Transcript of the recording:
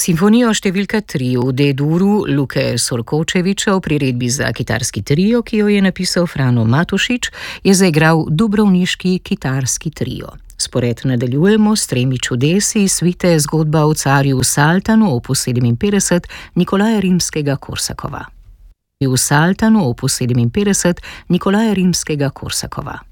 Simfonijo številka 3 v D-duru Luke Sorkočevića v priredbi za kitarski trio, ki jo je napisal Frano Matošič, je zaigral dubrovniški kitarski trio. Spored nadaljujemo s 3 čudesi iz svite Zgodba o carju Saltanu opus 57 Nikolaja Rimskega-Korsakova. V Saltanu opus 57 Nikolaja Rimskega-Korsakova.